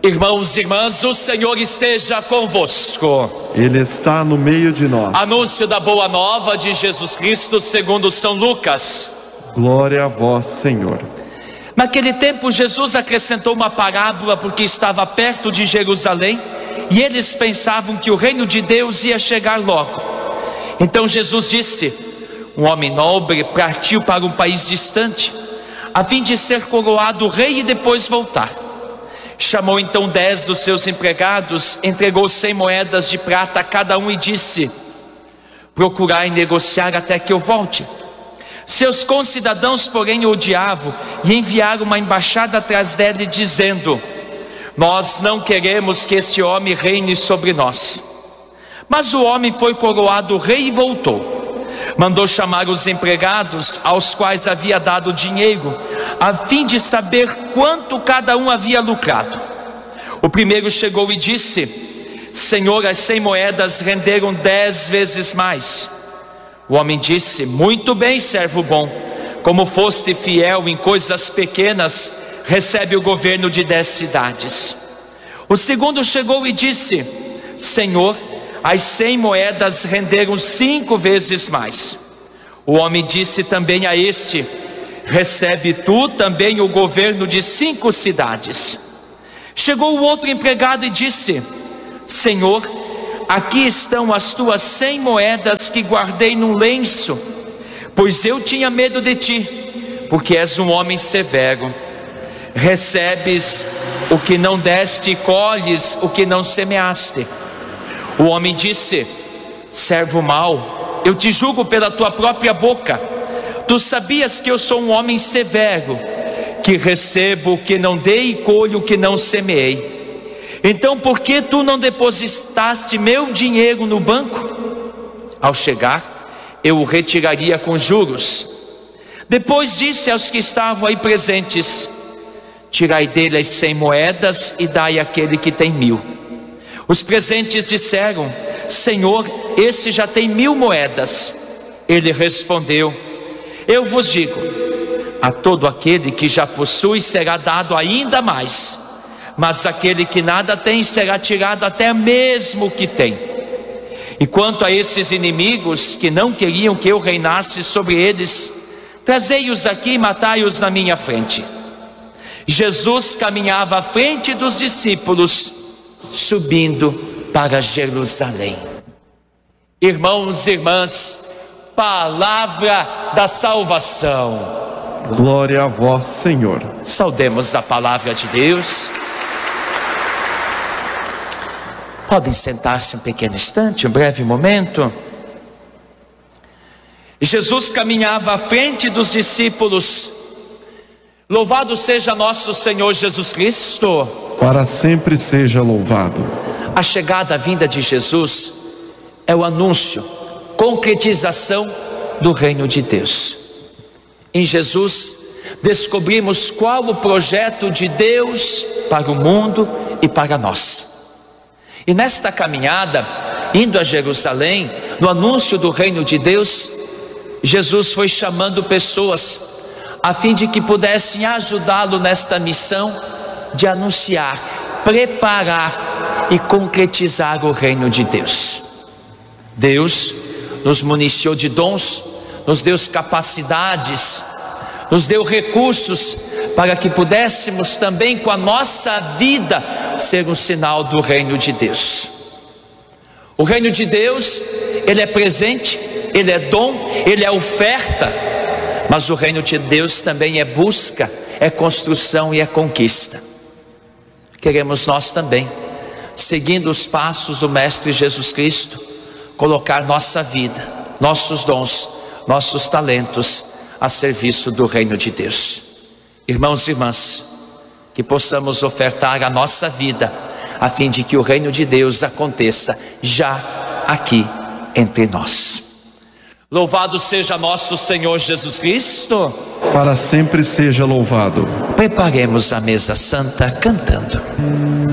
Irmãos e irmãs, o Senhor esteja convosco. Ele está no meio de nós. Anúncio da boa nova de Jesus Cristo segundo São Lucas. Glória a vós, Senhor. Naquele tempo Jesus acrescentou uma parábola porque estava perto de Jerusalém e eles pensavam que o reino de Deus ia chegar logo. Então Jesus disse: um homem nobre partiu para um país distante a fim de ser coroado rei e depois voltar. Chamou então 10 dos seus empregados, entregou 100 moedas de prata a cada um e disse: procurai negociar até que eu volte. Seus concidadãos, porém, o odiavam e enviaram uma embaixada atrás dele, dizendo: nós não queremos que esse homem reine sobre nós. Mas o homem foi coroado rei e voltou. Mandou chamar os empregados, aos quais havia dado dinheiro, a fim de saber quanto cada um havia lucrado. O primeiro chegou e disse: Senhor, as 100 moedas renderam 10 vezes mais. O homem disse: muito bem, servo bom, como foste fiel em coisas pequenas, recebe o governo de 10 cidades. O segundo chegou e disse: Senhor, as 100 moedas renderam 5 vezes mais. O homem disse também a este: recebe tu também o governo de 5 cidades. Chegou o outro empregado e disse: Senhor, aqui estão as tuas 100 moedas que guardei num lenço, pois eu tinha medo de ti, porque és um homem severo. Recebes o que não deste e colhes o que não semeaste. O homem disse: servo mau, eu te julgo pela tua própria boca. Tu sabias que eu sou um homem severo, que recebo o que não dei e colho o que não semeei. Então por que tu não depositaste meu dinheiro no banco? Ao chegar, eu o retiraria com juros. Depois disse aos que estavam aí presentes: tirai dele as 100 moedas e dai àquele que tem 1000. Os presentes disseram: Senhor, esse já tem 1000 moedas. Ele respondeu: eu vos digo, a todo aquele que já possui será dado ainda mais, mas aquele que nada tem será tirado até mesmo o que tem. E quanto a esses inimigos que não queriam que eu reinasse sobre eles, trazei-os aqui e matai-os na minha frente. Jesus caminhava à frente dos discípulos, subindo para Jerusalém. Irmãos e irmãs, palavra da salvação. Glória a vós, Senhor. Saudemos a palavra de Deus. Podem sentar-se um pequeno instante, um breve momento. Jesus caminhava à frente dos discípulos. Louvado seja nosso Senhor Jesus Cristo. Para sempre seja louvado. A chegada, a vinda de Jesus é o anúncio, concretização do reino de Deus. Em Jesus descobrimos qual o projeto de Deus para o mundo e para nós. E nesta caminhada, indo a Jerusalém, no anúncio do reino de Deus, Jesus foi chamando pessoas a fim de que pudessem ajudá-lo nesta missão de anunciar, preparar e concretizar o reino de Deus. Deus nos municiou de dons, nos deu capacidades, nos deu recursos para que pudéssemos também com a nossa vida ser um sinal do reino de Deus. O reino de Deus, ele é presente, ele é dom, ele é oferta, mas o reino de Deus também é busca, é construção e é conquista. Queremos nós também, seguindo os passos do Mestre Jesus Cristo, colocar nossa vida, nossos dons, nossos talentos a serviço do reino de Deus. Irmãos e irmãs, que possamos ofertar a nossa vida a fim de que o reino de Deus aconteça já aqui entre nós. Louvado seja nosso Senhor Jesus Cristo. Para sempre seja louvado. Preparemos a mesa santa cantando.